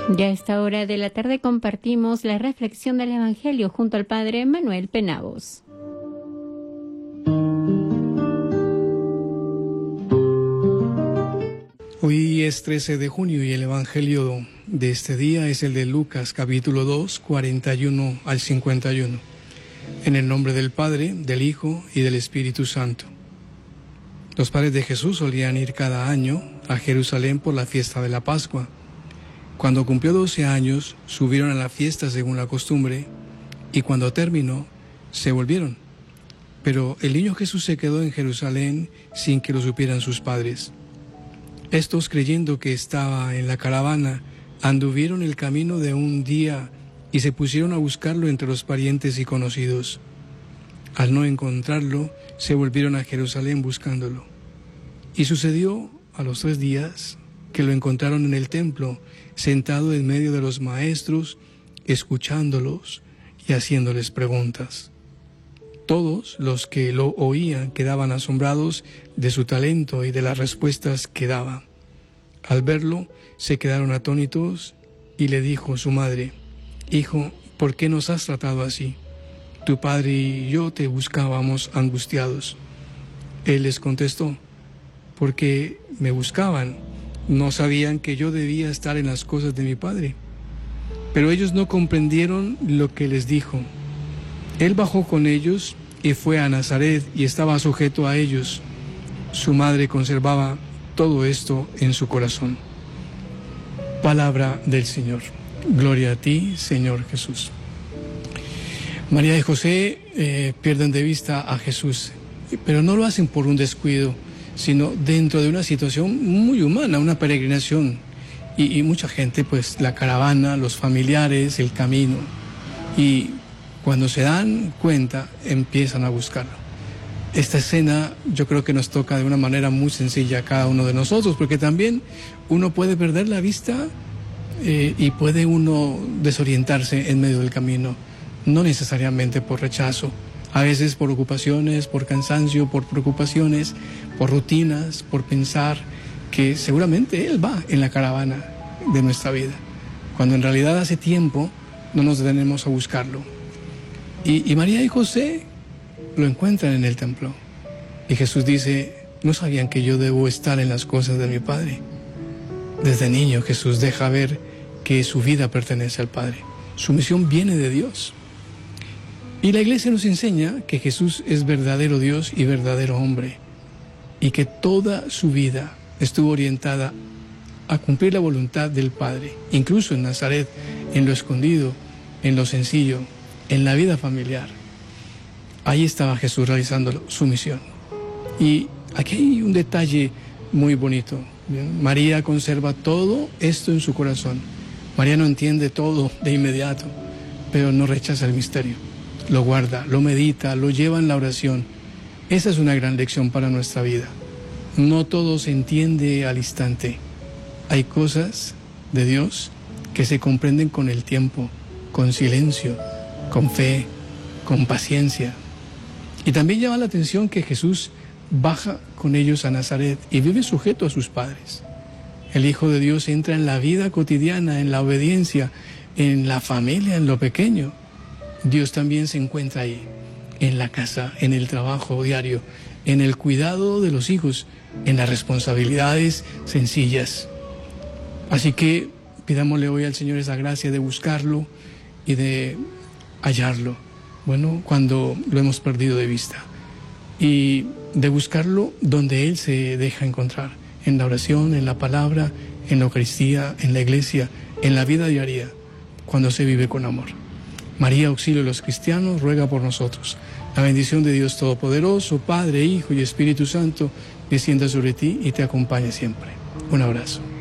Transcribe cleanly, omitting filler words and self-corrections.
Ya a esta hora de la tarde compartimos la reflexión del Evangelio junto al Padre Manuel Penagos. Hoy es 13 de junio y el Evangelio de este día es el de Lucas, capítulo 2, 41 al 51. En el nombre del Padre, del Hijo y del Espíritu Santo. Los padres de Jesús solían ir cada año a Jerusalén por la fiesta de la Pascua. Cuando cumplió 12 años, subieron a la fiesta según la costumbre, y cuando terminó, se volvieron. Pero el niño Jesús se quedó en Jerusalén sin que lo supieran sus padres. Estos, creyendo que estaba en la caravana, anduvieron el camino de un día y se pusieron a buscarlo entre los parientes y conocidos. Al no encontrarlo, se volvieron a Jerusalén buscándolo. Y sucedió a los 3 días que lo encontraron en el templo, sentado en medio de los maestros, escuchándolos y haciéndoles preguntas. Todos los que lo oían quedaban asombrados de su talento y de las respuestas que daba. Al verlo, se quedaron atónitos y le dijo su madre: «Hijo, ¿por qué nos has tratado así? Tu padre y yo te buscábamos angustiados». Él les contestó: «Porque me buscaban, no sabían que yo debía estar en las cosas de mi padre». Pero ellos no comprendieron lo que les dijo. Él bajó con ellos y fue a Nazaret y estaba sujeto a ellos. Su madre conservaba todo esto en su corazón. Palabra del Señor. Gloria a ti, Señor Jesús. María y José pierden de vista a Jesús, pero no lo hacen por un descuido, sino dentro de una situación muy humana, una peregrinación. Y mucha gente, pues la caravana, los familiares, el camino. Y cuando se dan cuenta, empiezan a buscarlo. Esta escena yo creo que nos toca de una manera muy sencilla a cada uno de nosotros, porque también uno puede perder la vista y puede uno desorientarse en medio del camino, no necesariamente por rechazo, a veces por ocupaciones, por cansancio, por preocupaciones, por rutinas, por pensar que seguramente Él va en la caravana de nuestra vida, cuando en realidad hace tiempo no nos detenemos a buscarlo. Y María y José lo encuentran en el templo. Y Jesús dice: ¿no sabían que yo debo estar en las cosas de mi Padre? Desde niño Jesús deja ver que su vida pertenece al Padre. Su misión viene de Dios. Y la Iglesia nos enseña que Jesús es verdadero Dios y verdadero hombre, y que toda su vida estuvo orientada a cumplir la voluntad del Padre, incluso en Nazaret, en lo escondido, en lo sencillo, en la vida familiar. Ahí estaba Jesús realizando su misión. Y aquí hay un detalle muy bonito. María conserva todo esto en su corazón. María no entiende todo de inmediato, pero no rechaza el misterio. Lo guarda, lo medita, lo lleva en la oración. Esa es una gran lección para nuestra vida. No todo se entiende al instante. Hay cosas de Dios que se comprenden con el tiempo, con silencio, con fe, con paciencia. Y también llama la atención que Jesús baja con ellos a Nazaret y vive sujeto a sus padres. El Hijo de Dios entra en la vida cotidiana, en la obediencia, en la familia, en lo pequeño. Dios también se encuentra ahí, en la casa, en el trabajo diario, en el cuidado de los hijos, en las responsabilidades sencillas. Así que pidámosle hoy al Señor esa gracia de buscarlo y de hallarlo, bueno, cuando lo hemos perdido de vista, y de buscarlo donde Él se deja encontrar, en la oración, en la palabra, en la Eucaristía, en la iglesia, en la vida diaria, cuando se vive con amor. María, auxilio de los cristianos, ruega por nosotros. La bendición de Dios Todopoderoso, Padre, Hijo y Espíritu Santo, descienda sobre ti y te acompañe siempre. Un abrazo.